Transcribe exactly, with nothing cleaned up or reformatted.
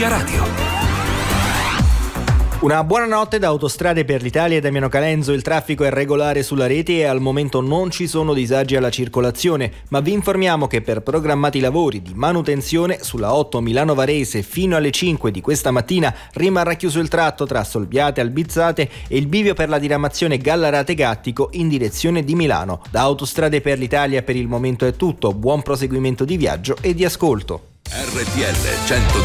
Energia Radio. Una buona notte da Autostrade per l'Italia e Damiano Calenzo. Il traffico è regolare sulla rete e al momento non ci sono disagi alla circolazione, ma vi informiamo che per programmati lavori di manutenzione sulla otto Milano Varese fino alle cinque di questa mattina rimarrà chiuso il tratto tra Solbiate, Albizzate e il bivio per la diramazione Gallarate-Gattico in direzione di Milano. Da Autostrade per l'Italia per il momento è tutto, buon proseguimento di viaggio e di ascolto. R T L cento